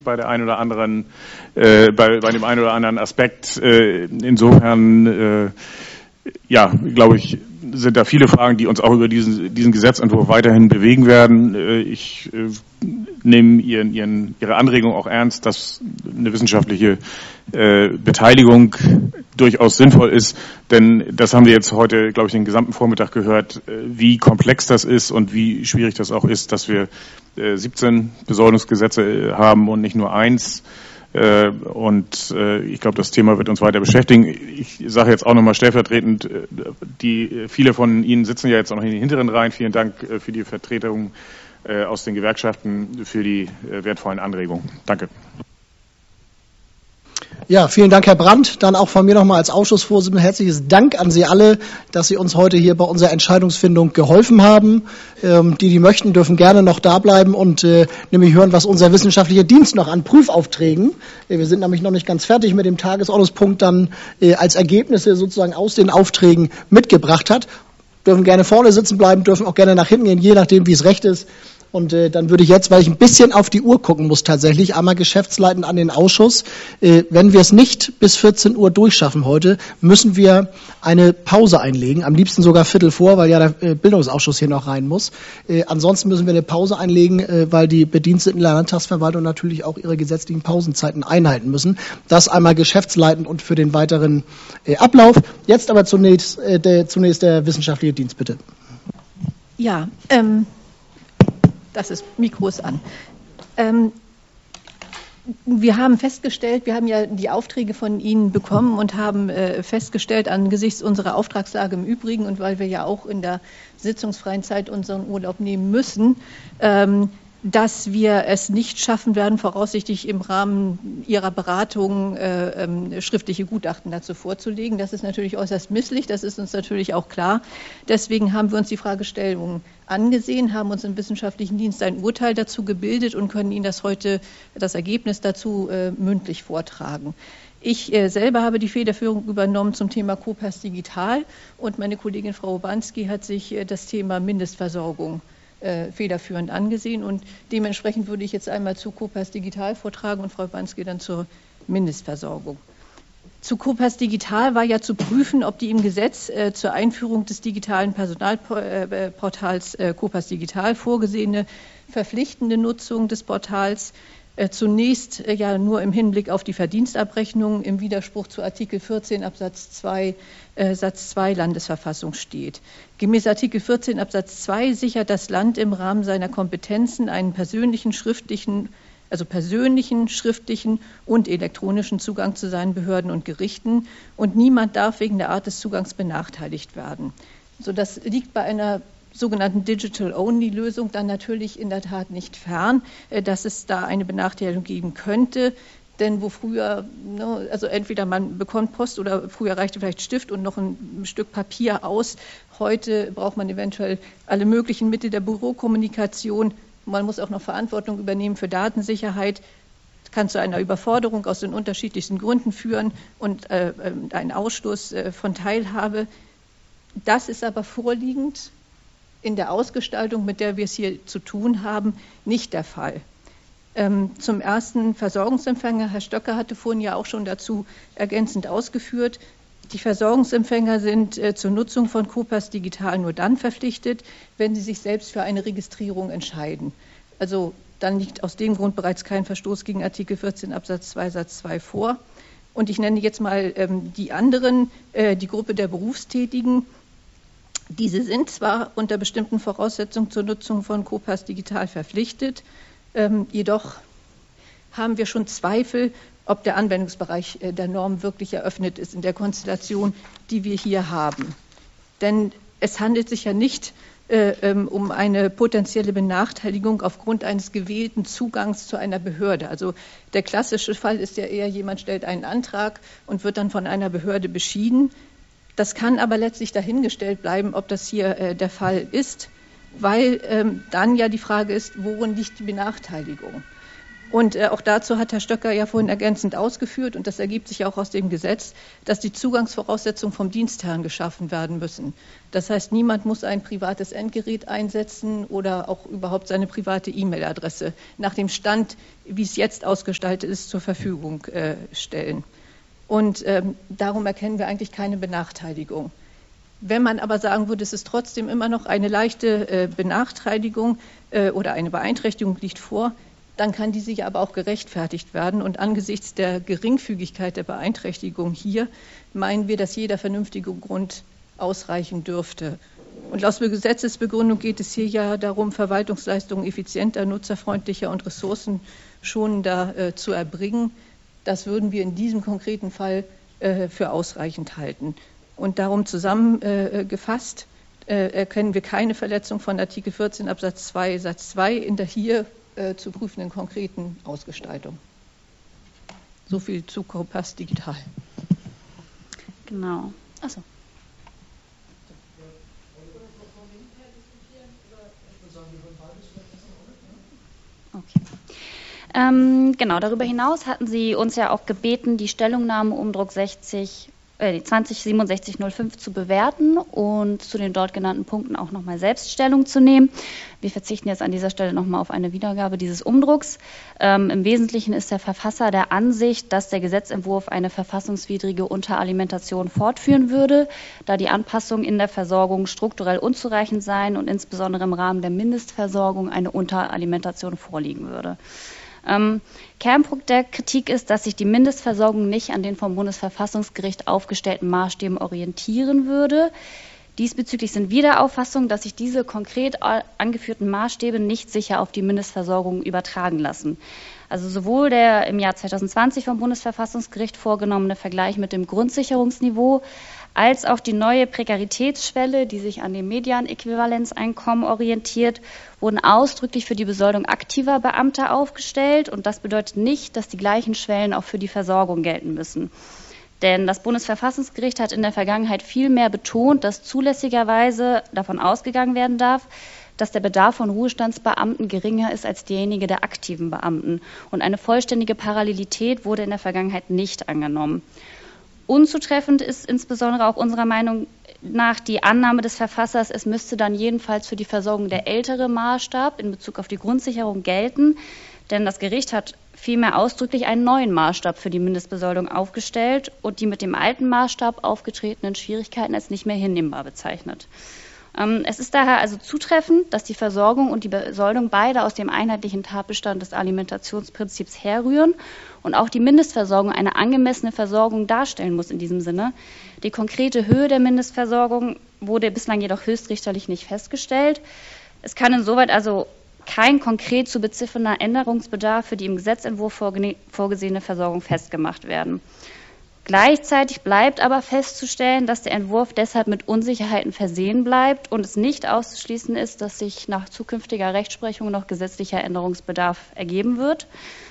bei der einen oder anderen, bei dem einen oder anderen Aspekt. Insofern, glaube ich, sind da viele Fragen, die uns auch über diesen Gesetzentwurf weiterhin bewegen werden. Ich nehme Ihre Anregung auch ernst, dass eine wissenschaftliche Beteiligung durchaus sinnvoll ist, denn das haben wir jetzt heute, glaube ich, den gesamten Vormittag gehört, wie komplex das ist und wie schwierig das auch ist, dass wir 17 Besoldungsgesetze haben und nicht nur eins. Ich glaube, das Thema wird uns weiter beschäftigen. Ich sage jetzt auch nochmal stellvertretend, viele von Ihnen sitzen ja jetzt auch noch in den hinteren Reihen. Vielen Dank für die Vertretung aus den Gewerkschaften, für die wertvollen Anregungen. Danke. Ja, vielen Dank, Herr Brandt. Dann auch von mir nochmal als Ausschussvorsitzender herzliches Dank an Sie alle, dass Sie uns heute hier bei unserer Entscheidungsfindung geholfen haben. Die möchten, dürfen gerne noch da bleiben und nämlich hören, was unser wissenschaftlicher Dienst noch an Prüfaufträgen, wir sind nämlich noch nicht ganz fertig mit dem Tagesordnungspunkt, dann als Ergebnisse sozusagen aus den Aufträgen mitgebracht hat. Dürfen gerne vorne sitzen bleiben, dürfen auch gerne nach hinten gehen, je nachdem, wie es recht ist. Und dann würde ich jetzt, weil ich ein bisschen auf die Uhr gucken muss tatsächlich, einmal geschäftsleitend an den Ausschuss. Wenn wir es nicht bis 14 Uhr durchschaffen heute, müssen wir eine Pause einlegen. Am liebsten sogar Viertel vor, weil ja der Bildungsausschuss hier noch rein muss. Ansonsten müssen wir eine Pause einlegen, weil die Bediensteten der Landtagsverwaltung natürlich auch ihre gesetzlichen Pausenzeiten einhalten müssen. Das einmal geschäftsleitend und für den weiteren Ablauf. Jetzt aber zunächst der wissenschaftliche Dienst, bitte. Ja, Mikro ist an. Wir haben festgestellt, wir haben ja die Aufträge von Ihnen bekommen und haben festgestellt, angesichts unserer Auftragslage im Übrigen und weil wir ja auch in der sitzungsfreien Zeit unseren Urlaub nehmen müssen, dass wir es nicht schaffen werden, voraussichtlich im Rahmen Ihrer Beratung schriftliche Gutachten dazu vorzulegen. Das ist natürlich äußerst misslich, das ist uns natürlich auch klar. Deswegen haben wir uns die Fragestellung angesehen, haben uns im wissenschaftlichen Dienst ein Urteil dazu gebildet und können Ihnen das Ergebnis dazu mündlich vortragen. Ich selber habe die Federführung übernommen zum Thema COPAS Digital und meine Kollegin Frau Obanski hat sich das Thema Mindestversorgung federführend angesehen und dementsprechend würde ich jetzt einmal zu COPAS Digital vortragen und Frau Obanski dann zur Mindestversorgung. Zu COPAS Digital war ja zu prüfen, ob die im Gesetz zur Einführung des digitalen Personalportals COPAS Digital vorgesehene verpflichtende Nutzung des Portals zunächst ja nur im Hinblick auf die Verdienstabrechnung im Widerspruch zu Artikel 14 Absatz 2 Satz 2 Landesverfassung steht. Gemäß Artikel 14 Absatz 2 sichert das Land im Rahmen seiner Kompetenzen einen persönlichen, schriftlichen und elektronischen Zugang zu seinen Behörden und Gerichten und niemand darf wegen der Art des Zugangs benachteiligt werden. So, das liegt bei einer sogenannten Digital-Only-Lösung dann natürlich in der Tat nicht fern, dass es da eine Benachteiligung geben könnte. Denn wo früher, also entweder man bekommt Post oder früher reichte vielleicht Stift und noch ein Stück Papier aus. Heute braucht man eventuell alle möglichen Mittel der Bürokommunikation. Man muss auch noch Verantwortung übernehmen für Datensicherheit. Das kann zu einer Überforderung aus den unterschiedlichsten Gründen führen und einen Ausschluss von Teilhabe. Das ist aber vorliegend in der Ausgestaltung, mit der wir es hier zu tun haben, nicht der Fall. Zum ersten Versorgungsempfänger, Herr Stöcker hatte vorhin ja auch schon dazu ergänzend ausgeführt, die Versorgungsempfänger sind zur Nutzung von COPAS Digital nur dann verpflichtet, wenn sie sich selbst für eine Registrierung entscheiden. Also dann liegt aus dem Grund bereits kein Verstoß gegen Artikel 14 Absatz 2 Satz 2 vor. Und ich nenne jetzt mal die anderen, die Gruppe der Berufstätigen. Diese sind zwar unter bestimmten Voraussetzungen zur Nutzung von COPAS Digital verpflichtet, jedoch haben wir schon Zweifel, ob der Anwendungsbereich der Norm wirklich eröffnet ist in der Konstellation, die wir hier haben. Denn es handelt sich ja nicht um eine potenzielle Benachteiligung aufgrund eines gewählten Zugangs zu einer Behörde. Also der klassische Fall ist ja eher, jemand stellt einen Antrag und wird dann von einer Behörde beschieden. Das kann aber letztlich dahingestellt bleiben, ob das hier der Fall ist, weil dann ja die Frage ist, worin liegt die Benachteiligung? Und auch dazu hat Herr Stöcker ja vorhin ergänzend ausgeführt, und das ergibt sich auch aus dem Gesetz, dass die Zugangsvoraussetzungen vom Dienstherrn geschaffen werden müssen. Das heißt, niemand muss ein privates Endgerät einsetzen oder auch überhaupt seine private E-Mail-Adresse nach dem Stand, wie es jetzt ausgestaltet ist, zur Verfügung stellen. Und darum erkennen wir eigentlich keine Benachteiligung. Wenn man aber sagen würde, es ist trotzdem immer noch eine leichte Benachteiligung oder eine Beeinträchtigung liegt vor, dann kann diese ja aber auch gerechtfertigt werden. Und angesichts der Geringfügigkeit der Beeinträchtigung hier meinen wir, dass jeder vernünftige Grund ausreichen dürfte. Und laut Gesetzesbegründung geht es hier ja darum, Verwaltungsleistungen effizienter, nutzerfreundlicher und ressourcenschonender zu erbringen. Das würden wir in diesem konkreten Fall für ausreichend halten. Und darum zusammengefasst erkennen wir keine Verletzung von Artikel 14 Absatz 2 Satz 2 in der hier zu prüfenden konkreten Ausgestaltung. So viel zu Compass Digital. Genau. Achso. Okay. Genau, darüber hinaus hatten Sie uns ja auch gebeten, die Stellungnahme Umdruck 206705 zu bewerten und zu den dort genannten Punkten auch nochmal selbst Stellung zu nehmen. Wir verzichten jetzt an dieser Stelle nochmal auf eine Wiedergabe dieses Umdrucks. Im Wesentlichen ist der Verfasser der Ansicht, dass der Gesetzentwurf eine verfassungswidrige Unteralimentation fortführen würde, da die Anpassungen in der Versorgung strukturell unzureichend seien und insbesondere im Rahmen der Mindestversorgung eine Unteralimentation vorliegen würde. Kernpunkt der Kritik ist, dass sich die Mindestversorgung nicht an den vom Bundesverfassungsgericht aufgestellten Maßstäben orientieren würde. Diesbezüglich sind wir der Auffassung, dass sich diese konkret angeführten Maßstäbe nicht sicher auf die Mindestversorgung übertragen lassen. Also sowohl der im Jahr 2020 vom Bundesverfassungsgericht vorgenommene Vergleich mit dem Grundsicherungsniveau als auch die neue Prekaritätsschwelle, die sich an dem Medianäquivalenzeinkommen orientiert, wurden ausdrücklich für die Besoldung aktiver Beamter aufgestellt. Und das bedeutet nicht, dass die gleichen Schwellen auch für die Versorgung gelten müssen. Denn das Bundesverfassungsgericht hat in der Vergangenheit vielmehr betont, dass zulässigerweise davon ausgegangen werden darf, dass der Bedarf von Ruhestandsbeamten geringer ist als derjenige der aktiven Beamten. Und eine vollständige Parallelität wurde in der Vergangenheit nicht angenommen. Unzutreffend ist insbesondere auch unserer Meinung nach die Annahme des Verfassers, es müsste dann jedenfalls für die Versorgung der ältere Maßstab in Bezug auf die Grundsicherung gelten, denn das Gericht hat vielmehr ausdrücklich einen neuen Maßstab für die Mindestbesoldung aufgestellt und die mit dem alten Maßstab aufgetretenen Schwierigkeiten als nicht mehr hinnehmbar bezeichnet. Es ist daher also zutreffend, dass die Versorgung und die Besoldung beide aus dem einheitlichen Tatbestand des Alimentationsprinzips herrühren und auch die Mindestversorgung eine angemessene Versorgung darstellen muss in diesem Sinne. Die konkrete Höhe der Mindestversorgung wurde bislang jedoch höchstrichterlich nicht festgestellt. Es kann insoweit also kein konkret zu beziffernder Änderungsbedarf für die im Gesetzentwurf vorgesehene Versorgung festgemacht werden. Gleichzeitig bleibt aber festzustellen, dass der Entwurf deshalb mit Unsicherheiten versehen bleibt und es nicht auszuschließen ist, dass sich nach zukünftiger Rechtsprechung noch gesetzlicher Änderungsbedarf ergeben wird.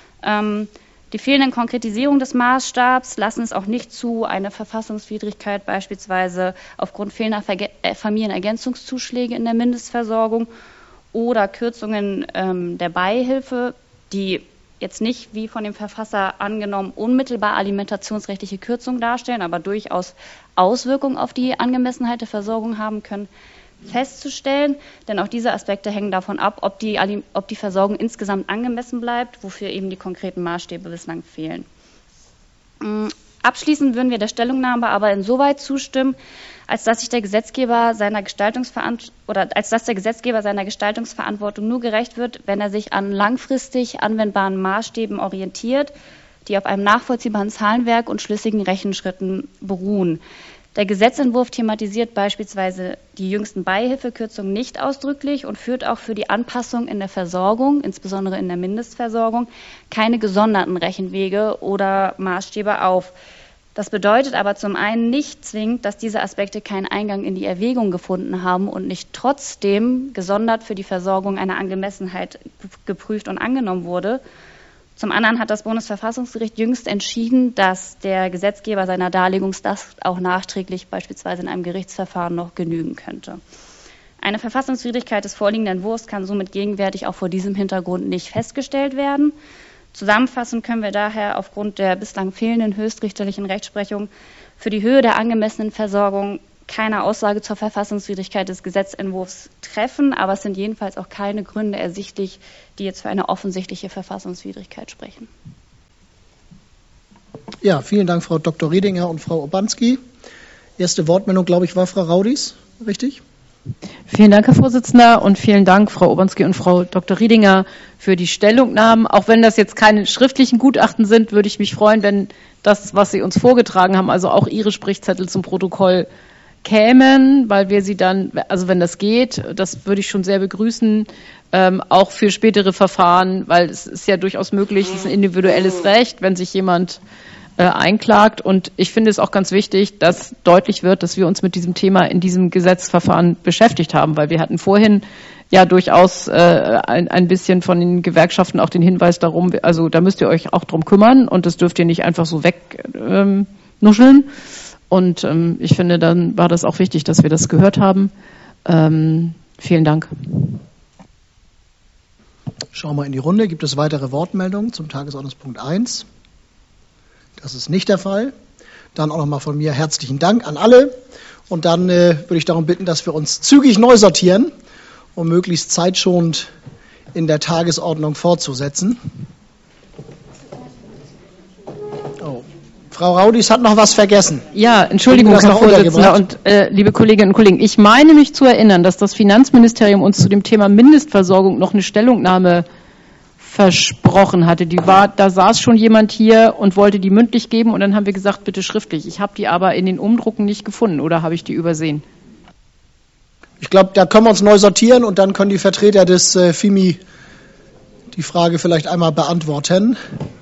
Die fehlenden Konkretisierung des Maßstabs lassen es auch nicht zu, eine Verfassungswidrigkeit beispielsweise aufgrund fehlender Familienergänzungszuschläge in der Mindestversorgung oder Kürzungen der Beihilfe, die jetzt nicht, wie von dem Verfasser angenommen, unmittelbar alimentationsrechtliche Kürzungen darstellen, aber durchaus Auswirkungen auf die Angemessenheit der Versorgung haben können, festzustellen. Denn auch diese Aspekte hängen davon ab, ob die Versorgung insgesamt angemessen bleibt, wofür eben die konkreten Maßstäbe bislang fehlen. Abschließend würden wir der Stellungnahme aber insoweit zustimmen, als dass der Gesetzgeber seiner Gestaltungsverantwortung nur gerecht wird, wenn er sich an langfristig anwendbaren Maßstäben orientiert, die auf einem nachvollziehbaren Zahlenwerk und schlüssigen Rechenschritten beruhen. Der Gesetzentwurf thematisiert beispielsweise die jüngsten Beihilfekürzungen nicht ausdrücklich und führt auch für die Anpassung in der Versorgung, insbesondere in der Mindestversorgung, keine gesonderten Rechenwege oder Maßstäbe auf. Das bedeutet aber zum einen nicht zwingend, dass diese Aspekte keinen Eingang in die Erwägung gefunden haben und nicht trotzdem gesondert für die Versorgung einer Angemessenheit geprüft und angenommen wurde. Zum anderen hat das Bundesverfassungsgericht jüngst entschieden, dass der Gesetzgeber seiner Darlegungslast auch nachträglich beispielsweise in einem Gerichtsverfahren noch genügen könnte. Eine Verfassungswidrigkeit des vorliegenden Entwurfs kann somit gegenwärtig auch vor diesem Hintergrund nicht festgestellt werden. Zusammenfassend können wir daher aufgrund der bislang fehlenden höchstrichterlichen Rechtsprechung für die Höhe der angemessenen Versorgung keine Aussage zur Verfassungswidrigkeit des Gesetzentwurfs treffen, aber es sind jedenfalls auch keine Gründe ersichtlich, die jetzt für eine offensichtliche Verfassungswidrigkeit sprechen. Ja, vielen Dank, Frau Dr. Riedinger und Frau Obanski. Erste Wortmeldung, glaube ich, war Frau Raudis, richtig? Vielen Dank, Herr Vorsitzender, und vielen Dank, Frau Obanski und Frau Dr. Riedinger, für die Stellungnahmen. Auch wenn das jetzt keine schriftlichen Gutachten sind, würde ich mich freuen, wenn das, was Sie uns vorgetragen haben, also auch Ihre Sprichzettel zum Protokoll kämen, weil wir sie dann, also wenn das geht, das würde ich schon sehr begrüßen, auch für spätere Verfahren, weil es ist ja durchaus möglich, es ist ein individuelles Recht, wenn sich jemand einklagt. Und ich finde es auch ganz wichtig, dass deutlich wird, dass wir uns mit diesem Thema in diesem Gesetzverfahren beschäftigt haben, weil wir hatten vorhin ja durchaus ein bisschen von den Gewerkschaften auch den Hinweis darum, also da müsst ihr euch auch drum kümmern und das dürft ihr nicht einfach so wegnuscheln. Und ich finde, dann war das auch wichtig, dass wir das gehört haben. Vielen Dank. Schauen wir in die Runde. Gibt es weitere Wortmeldungen zum Tagesordnungspunkt 1? Das ist nicht der Fall. Dann auch nochmal von mir herzlichen Dank an alle. Und dann würde ich darum bitten, dass wir uns zügig neu sortieren, um möglichst zeitschonend in der Tagesordnung fortzusetzen. Oh. Frau Raudis hat noch was vergessen. Ja, Entschuldigung, Herr Vorsitzender und liebe Kolleginnen und Kollegen. Ich meine mich zu erinnern, dass das Finanzministerium uns zu dem Thema Mindestversorgung noch eine Stellungnahme versprochen hatte. Da saß schon jemand hier und wollte die mündlich geben und dann haben wir gesagt, bitte schriftlich. Ich habe die aber in den Umdrucken nicht gefunden oder habe ich die übersehen? Ich glaube, da können wir uns neu sortieren und dann können die Vertreter des FIMI die Frage vielleicht einmal beantworten.